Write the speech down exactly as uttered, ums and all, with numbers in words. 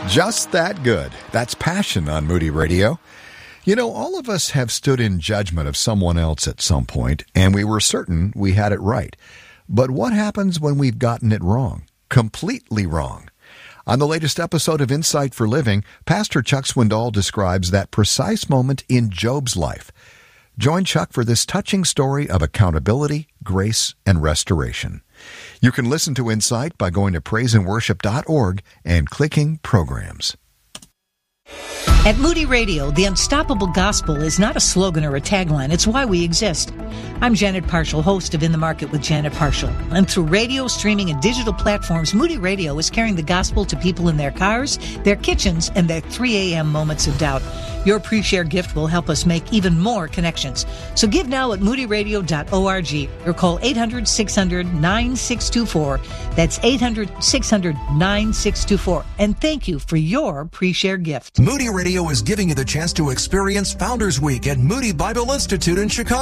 Just that good. That's Passion on Moody Radio. You know, all of us have stood in judgment of someone else at some point, and we were certain we had it right. But what happens when we've gotten it wrong? Completely wrong. On the latest episode of Insight for Living, Pastor Chuck Swindoll describes that precise moment in Job's life. Join Chuck for this touching story of accountability, grace, and restoration. You can listen to Insight by going to praise and worship dot org and clicking Programs. At Moody Radio, the unstoppable gospel is not a slogan or a tagline. It's why we exist. I'm Janet Parshall, host of In the Market with Janet Parshall. And through radio, streaming, and digital platforms, Moody Radio is carrying the gospel to people in their cars, their kitchens, and their three a.m. moments of doubt. Your pre-share gift will help us make even more connections. So give now at moody radio dot org or call eight hundred, six hundred, nine six two four. That's eight hundred, six hundred, nine six two four. And thank you for your pre-share gift. Moody Radio is giving you the chance to experience Founders Week at Moody Bible Institute in Chicago.